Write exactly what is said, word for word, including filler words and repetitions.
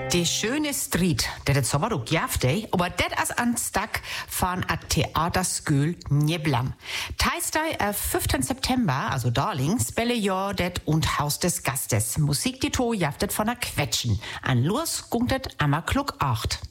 Die schöne Street, der det sommer ook jafte, aber det as anstak van a Theaterskül Njeblam. Teistei am fünften September, also Darling, spelle ja det und Haus des Gastes. Musik die to jaftet von a Quetschen. An Lurs gunget ammer klug acht.